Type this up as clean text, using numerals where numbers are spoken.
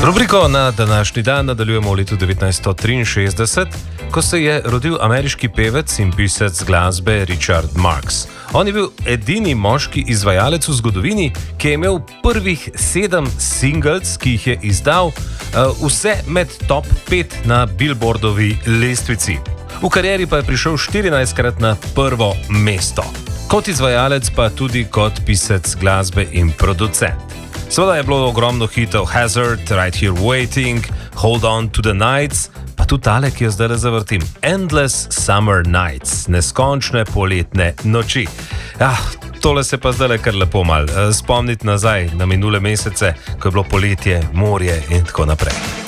Rubriko na današnji dan nadaljujemo v letu 1963, ko se je rodil ameriški pevec in pisec glasbe Richard Marx. On je bil edini moški izvajalec v zgodovini, ki je imel prvih 7 singles, ki jih je izdal, vse med top 5 na Billboardovi lestvici. V karieri pa je prišel 14-krat na prvo mesto. Kot izvajalec pa tudi kot pisec glasbe in producent. Seveda je bilo ogromno hitov: Hazard, Right Here Waiting, Hold On to the Nights, pa tudi tale, ki jo zdaj zavrtim: Endless Summer Nights, neskončne poletne noči. Tole se pa zdaj kar lepo mal spomniti nazaj na minule mesece, ko je bilo poletje, morje in tako naprej.